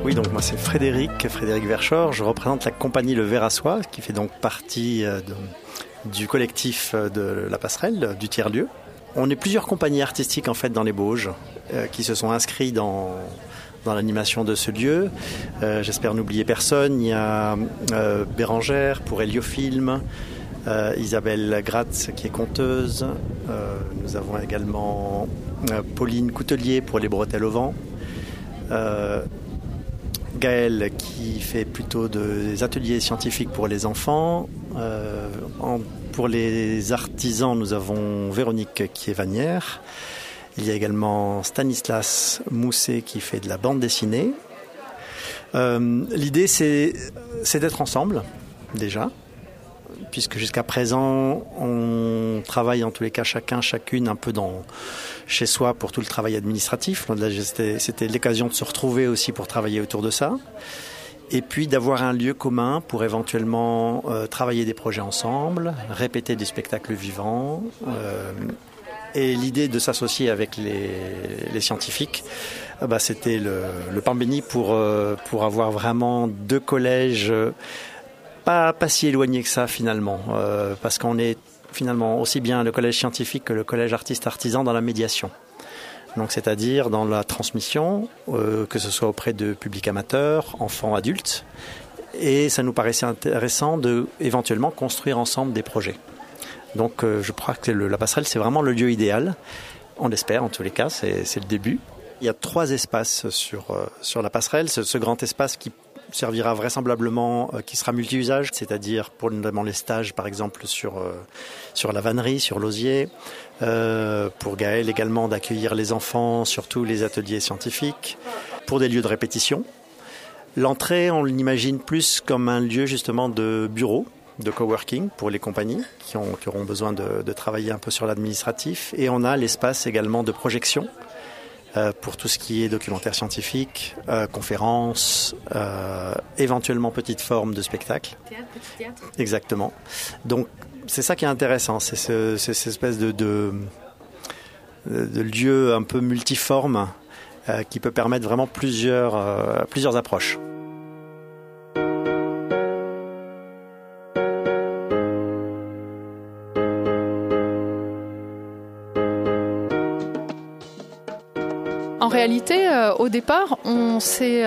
Oui, donc moi c'est Frédéric Verschoor. Je représente la compagnie Le Ver à Soie, qui fait donc partie du collectif de la Passerelle, du tiers-lieu. On est plusieurs compagnies artistiques en fait dans les Bauges qui se sont inscrits dans l'animation de ce lieu. J'espère n'oublier personne. Il y a Bérangère pour Héliofilm, Isabelle Gratz qui est conteuse. Nous avons également Pauline Coutelier pour Les Bretelles au vent. Gaëlle qui fait plutôt des ateliers scientifiques pour les enfants. Pour les artisans, nous avons Véronique qui est vannière. Il y a également Stanislas Mousset qui fait de la bande dessinée. L'idée, c'est d'être ensemble, déjà, puisque jusqu'à présent, on travaille en tous les cas chacune un peu chez soi pour tout le travail administratif. Là, c'était l'occasion de se retrouver aussi pour travailler autour de ça. Et puis d'avoir un lieu commun pour éventuellement travailler des projets ensemble, répéter des spectacles vivants. Et l'idée de s'associer avec les scientifiques, c'était le pain béni pour avoir vraiment deux collèges pas si éloignés que ça finalement. Parce qu'on est finalement aussi bien le collège scientifique que le collège artiste-artisan dans la médiation. Donc, c'est-à-dire dans la transmission, que ce soit auprès de publics amateurs, enfants, adultes. Et ça nous paraissait intéressant de éventuellement construire ensemble des projets. Donc, je crois que la passerelle, c'est vraiment le lieu idéal. On l'espère, en tous les cas, c'est le début. Il y a 3 espaces sur la passerelle. Ce grand espace qui servira vraisemblablement, qui sera multi-usage, c'est-à-dire pour notamment les stages, par exemple, sur la vannerie, sur l'osier. Pour Gaëlle également d'accueillir les enfants sur tous les ateliers scientifiques, pour des lieux de répétition. L'entrée, on l'imagine plus comme un lieu justement de bureau, de coworking pour les compagnies qui auront besoin de travailler un peu sur l'administratif. Et on a l'espace également de projection pour tout ce qui est documentaire scientifique, conférences, éventuellement petite forme de spectacle. Petit théâtre. Exactement. Donc c'est ça qui est intéressant, c'est cette espèce de lieu un peu multiforme qui peut permettre vraiment plusieurs approches. En réalité, au départ, on s'est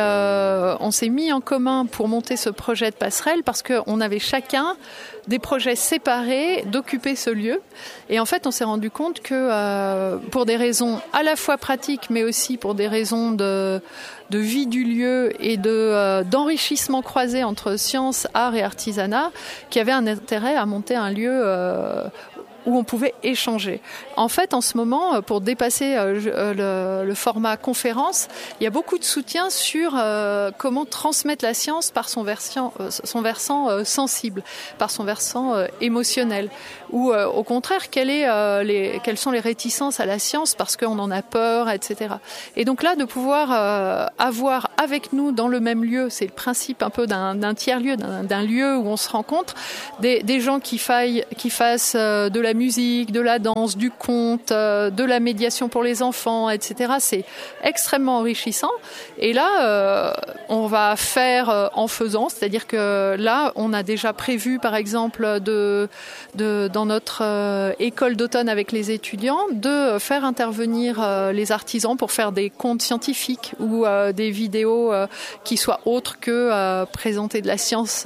mis en commun pour monter ce projet de passerelle parce qu'on avait chacun des projets séparés d'occuper ce lieu. Et en fait, on s'est rendu compte que pour des raisons à la fois pratiques, mais aussi pour des raisons de vie du lieu et d'enrichissement croisé entre sciences, art et artisanat, qu'il y avait un intérêt à monter un lieu où on pouvait échanger. En fait, en ce moment, pour dépasser le format conférence, il y a beaucoup de soutien sur comment transmettre la science par son versant sensible, par son versant émotionnel. Ou au contraire, quelles sont les réticences à la science parce qu'on en a peur, etc. Et donc là, de pouvoir avoir avec nous dans le même lieu, c'est le principe un peu d'un tiers-lieu, d'un lieu où on se rencontre, des gens qui fassent de la musique, de la danse, du conte, de la médiation pour les enfants, etc. C'est extrêmement enrichissant. Et là, on va faire en faisant, c'est-à-dire que là, on a déjà prévu, par exemple, dans notre école d'automne avec les étudiants, de faire intervenir les artisans pour faire des contes scientifiques ou des vidéos qui soient autres que présenter de la science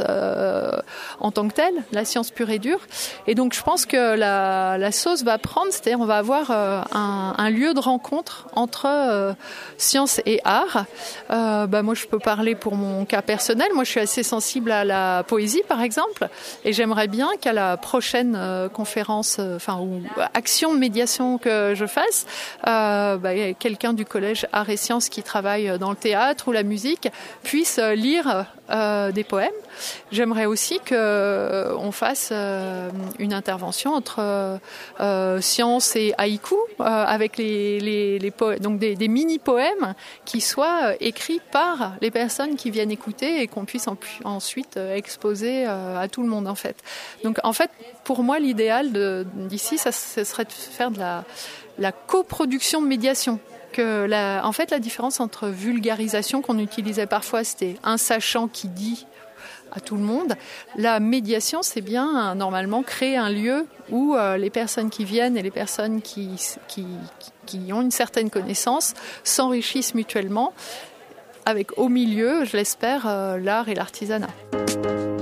en tant que telle, la science pure et dure. Et donc, je pense que la sauce va prendre, c'est-à-dire on va avoir un lieu de rencontre entre science et art. Moi, je peux parler pour mon cas personnel. Moi, je suis assez sensible à la poésie, par exemple, et j'aimerais bien qu'à la prochaine conférence, ou action de médiation que je fasse, quelqu'un du collège Arts et Sciences qui travaille dans le théâtre ou la musique puisse lire des poèmes. J'aimerais aussi qu'on fasse une intervention entre science et haïku avec les poèmes, donc des mini-poèmes qui soient écrits par les personnes qui viennent écouter et qu'on puisse ensuite exposer à tout le monde en fait. Donc en fait, pour moi, l'idéal d'ici, ce serait de faire de la coproduction de médiation. que en fait, la différence entre vulgarisation qu'on utilisait parfois, c'était un sachant qui dit à tout le monde. La médiation, c'est bien normalement créer un lieu où les personnes qui viennent et les personnes qui ont une certaine connaissance s'enrichissent mutuellement avec au milieu, je l'espère, l'art et l'artisanat.